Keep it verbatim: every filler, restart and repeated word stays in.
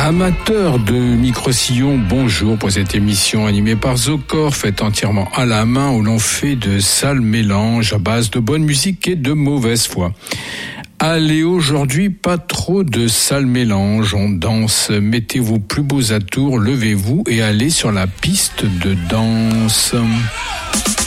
Amateurs de micro-sillons, bonjour pour cette émission animée par Zocor, faite entièrement à la main où l'on fait de sales mélanges à base de bonne musique et de mauvaise foi. Allez, aujourd'hui, pas trop de sales mélanges, on danse, mettez vos plus beaux atours, levez-vous et allez sur la piste de danse.